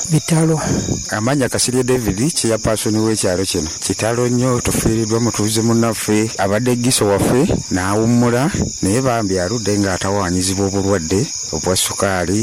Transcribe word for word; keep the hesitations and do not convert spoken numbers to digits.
bitalo. Amanya Kasirye David kya pasoni w'ekyalo kino. Kitalo nnyo tufiiriddwa mutuuze munnaffe abadde giso waffe n'awummula naye bambi aludde ng'atawaanyizibwa obulwadde obwa sukaali